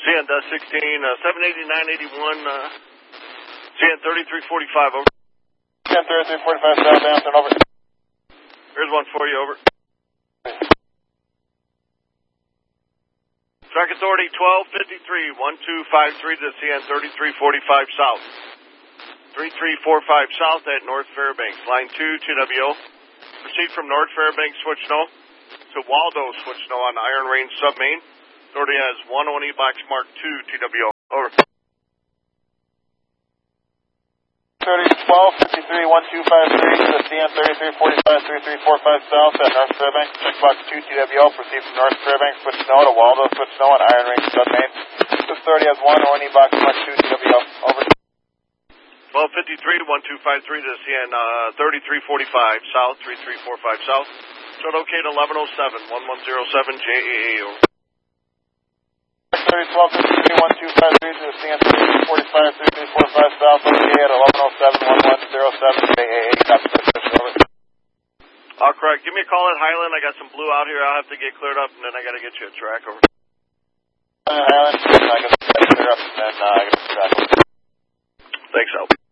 CN 16, 78981, CN 3345, over. CN 3345, South Hampton, over. Here's one for you, over. Track Authority 1253, 1253 to CN 3345 South. 3345 South at North Fairbanks. Line 2, TWO. Proceed from North Fairbanks, switch no, to Waldo, switch no on Iron Range Submain. Authority has 1 box mark 2, TWO. Over. 1253, 1253 to the CN 3345, 3345 South at North Fairbanks. Checkbox 2, TWO. Proceed from North Fairbanks, switch no to Waldo, switch no on Iron Range Submain. This authority has 1 box mark 2, TWO. Over. 1253, 1253 to the CN 3345 South, 3345 South. Short okay to 1107, 1107 JAA, over. 1253, 1253 to the CN 3345, 3345 South, okay at 1107, 1107 JAA. Copy, over. Correct. Give me a call at Highland. I got some blue out here. I'll have to get cleared up, and then I got to get you a track, over. Highland, I got to clear up, and then I got to track, over. Thanks, Al.